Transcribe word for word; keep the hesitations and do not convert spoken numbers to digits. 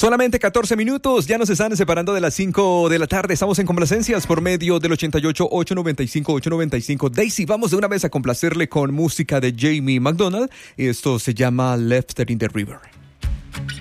Solamente catorce minutos, ya nos están separando de las cinco de la tarde. Estamos en complacencias por medio del ochenta y ocho, ochocientos noventa y cinco, ochocientos noventa y cinco. Daisy, vamos de una vez a complacerle con música de Jamie McDonald. Esto se llama Left in the River.